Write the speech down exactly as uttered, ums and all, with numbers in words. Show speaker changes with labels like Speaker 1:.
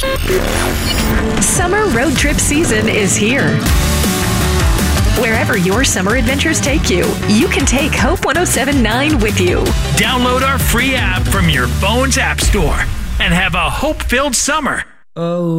Speaker 1: Summer road trip season is here. Wherever your summer adventures take you, you can take Hope one oh seven point nine with you.
Speaker 2: Download our free app from your phone's app store and have a hope-filled summer.
Speaker 3: Oh.